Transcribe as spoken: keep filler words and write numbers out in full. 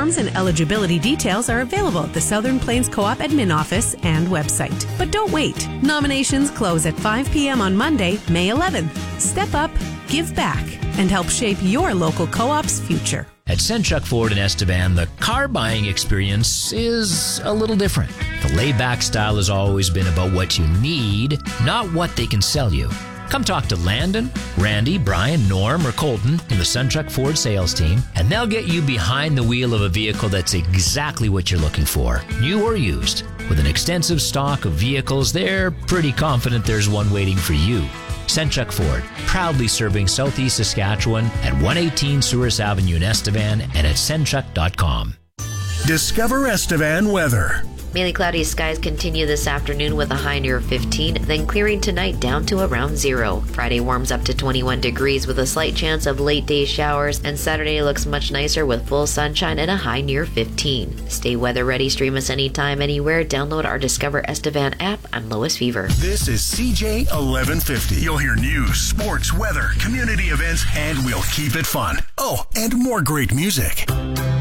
Forms and eligibility details are available at the Southern Plains Co-op admin office and website. But don't wait. Nominations close at five p.m. on Monday, May eleventh. Step up, give back, and help shape your local co-op's future. At Senchuk Ford in Estevan, the car buying experience is a little different. The laid-back style has always been about what you need, not what they can sell you. Come talk to Landon, Randy, Brian, Norm, or Colton in the Senchuk Ford sales team, and they'll get you behind the wheel of a vehicle that's exactly what you're looking for, new or used. With an extensive stock of vehicles, they're pretty confident there's one waiting for you. Senchuk Ford, proudly serving Southeast Saskatchewan at one eighteen Souris Avenue in Estevan and at senchuk dot com. Discover Estevan weather. Mainly cloudy skies continue this afternoon with a high near fifteen, then clearing tonight down to around zero. Friday warms up to twenty-one degrees with a slight chance of late day showers, and Saturday looks much nicer with full sunshine and a high near fifteen. Stay weather ready, stream us anytime, anywhere. Download our Discover Estevan app. I'm Lois Fever. This is C J eleven fifty. You'll hear news, sports, weather, community events, and we'll keep it fun. Oh, and more great music.